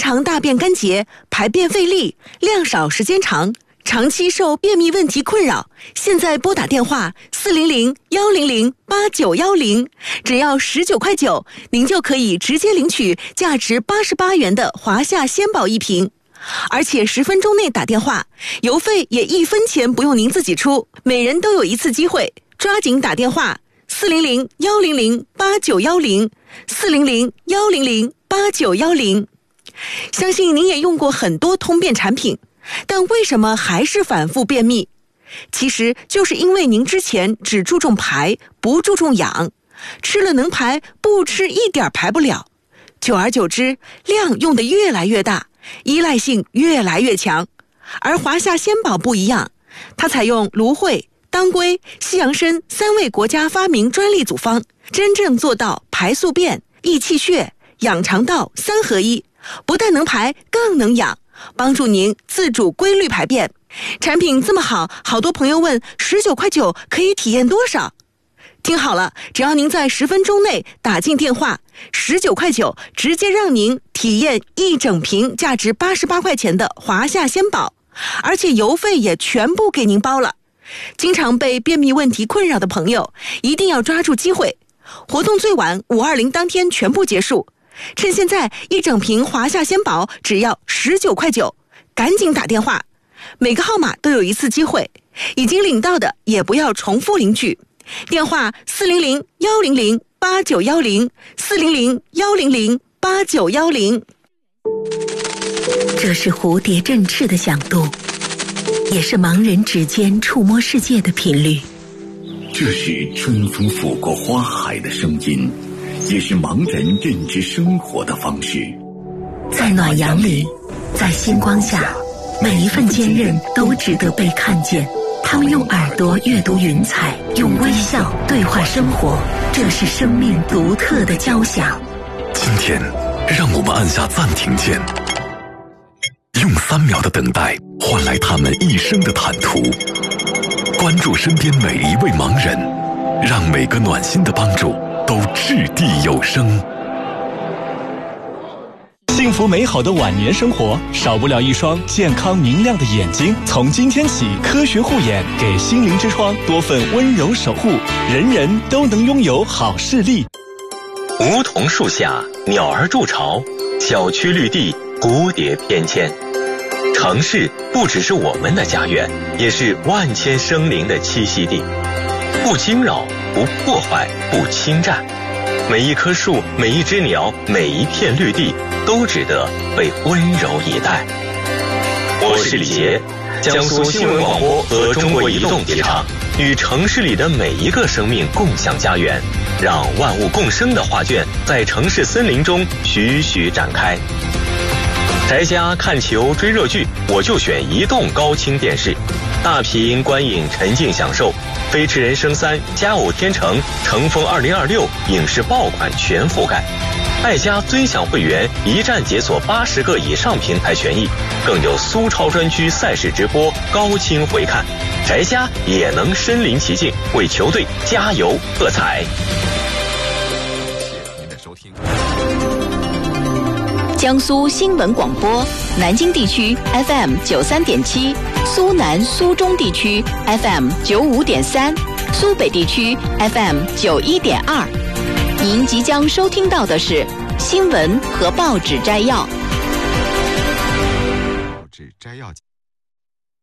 常大便干结，排便费力，量少时间长，长期受便秘问题困扰，现在拨打电话400-100-8910，只要19.9块，您就可以直接领取价值88元的华夏鲜宝1瓶。而且10分钟内打电话，邮费也1分钱不用您自己出，每人都有一次机会，抓紧打电话400-100-8910 400-100-8910。相信您也用过很多通便产品，但为什么还是反复便秘？其实就是因为您之前只注重排，不注重养，吃了能排，不吃一点排不了，久而久之，量用得越来越大，依赖性越来越强。而华夏鲜宝不一样，它采用芦荟、当归、西洋参3味国家发明专利组方，真正做到排宿便、益气血、养肠道3合一，不但能排，更能养，帮助您自主规律排便。产品这么好，好多朋友问19.9块可以体验多少？听好了，只要您在10分钟内打进电话，19.9块，直接让您体验1整瓶价值88块钱的华夏鲜宝，而且邮费也全部给您包了。经常被便秘问题困扰的朋友，一定要抓住机会，活动最晚520当天全部结束。趁现在1整瓶华夏鲜宝只要19.9块，赶紧打电话，每个号码都有一次机会，已经领到的也不要重复领取。电话400-100-8910 400-100-8910。 这是蝴蝶振翅的响度，也是盲人指尖触摸世界的频率。 这是春风拂过花海的声音，也是盲人认知生活的方式。 在暖阳里，在星光下，每一份坚韧都值得被看见。他们用耳朵阅读云彩，用微笑对话生活，这是生命独特的交响。 今天，让我们按下暂停键，用3秒的等待换来他们一生的坦途。关注身边每一位盲人，让每个暖心的帮助都掷地有声。 幸福美好的晚年生活，少不了一双健康明亮的眼睛。从今天起，科学护眼给心灵之窗多份温柔守护，人人都能拥有好视力。 梧桐树下，鸟儿筑巢；小区绿地，蝴蝶翩跹。城市不只是我们的家园，也是万千生灵的栖息地。不惊扰，不破坏，不侵占。每一棵树，每一只鸟，每一片绿地，都值得被温柔以待。我是李杰，江苏新闻广播和中国移动提倡与城市里的每一个生命共享家园，让万物共生的画卷在城市森林中徐徐展开。宅家看球追热剧，我就选移动高清电视，大屏观影沉浸享受。飞驰人生3、佳偶天成、乘风2026影视爆款全覆盖。爱家尊享会员一站解锁80个以上平台权益，更有苏超专区赛事直播高清回看，宅家也能身临其境为球队加油喝彩。 谢谢您的收听。 江苏新闻广播，南京地区 FM 93.7，苏南苏中地区 FM 95.3，苏北地区 FM 91.2。您即将收听到的是新闻和报纸摘要。 报纸摘要。